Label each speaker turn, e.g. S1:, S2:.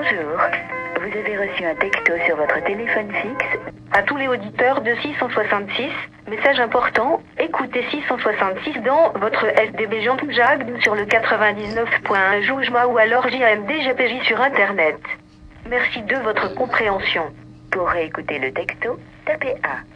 S1: Bonjour. Vous avez reçu un texto sur votre téléphone fixe.
S2: À tous les auditeurs de 666, message important, écoutez 666 dans votre SDB Jean Jacques sur le 99.1 Joujma ou alors JMD GPJ sur Internet. Merci de votre compréhension.
S1: Pour réécouter le texto, tapez 1.